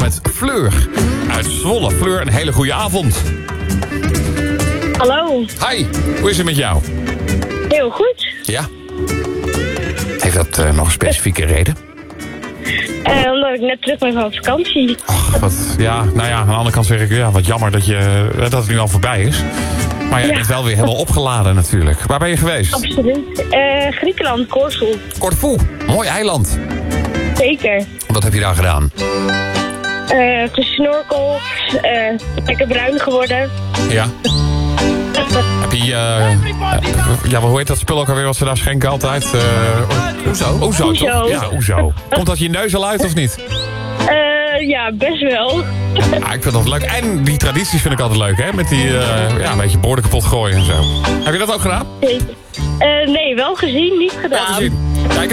met Fleur uit Zwolle. Fleur, een hele goede avond. Hallo. Hi, hoe is het met jou? Heel goed. Ja. Heeft dat nog een specifieke reden? Omdat ik net terug ben van vakantie. Och, aan de andere kant zeg ik, ja, wat jammer dat het nu al voorbij is. Maar je bent wel weer helemaal opgeladen natuurlijk. Waar ben je geweest? Absoluut. Griekenland, Corfu. Corfu, mooi eiland. Zeker. Wat heb je daar gedaan? Gesnorkeld, lekker bruin geworden. Ja. Heb je, hoe heet dat spul ook alweer wat ze daar schenken altijd? Oezo. Oezo, toch? Ja, oezo. Komt dat je neus al uit of niet? Ja, best wel. Ja, ik vind dat leuk. En die tradities vind ik altijd leuk, hè? Met die, een beetje borden kapot gooien en zo. Heb je dat ook gedaan? Zeker. Nee, wel gezien, niet gedaan. Wel gezien. Ja, ik